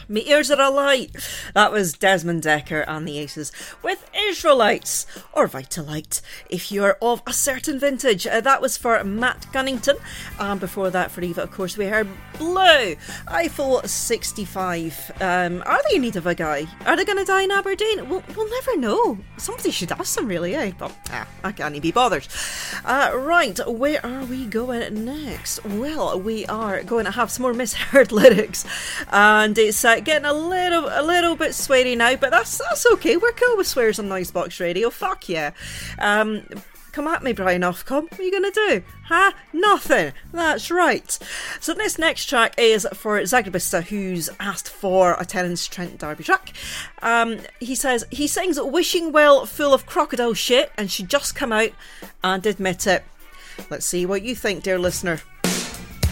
My ears are alight. That was Desmond Dekker and the Aces with Israelites, or Vitalite, if you're of a certain vintage. That was for Matt Gunnington. And before that, for Eva, of course, we heard Blue, Eiffel 65. Are they in need of a guy? Are they going to die in Aberdeen? We'll never know. Somebody should ask them, really, eh? But I can't be bothered. Right, where are we going next? Well, we are going to have some more misheard lyrics, and it's getting a little bit sweary now, but that's okay. We're cool with swears on Noisebox Radio. Fuck yeah. Come at me, Brian Ofcom. What are you going to do? Huh? Nothing. That's right. So this next track is for Zagrabista, who's asked for a Terence Trent D'Arby track. He says, he sings Wishing Well full of crocodile shit and should just come out and admit it. Let's see what you think, dear listener.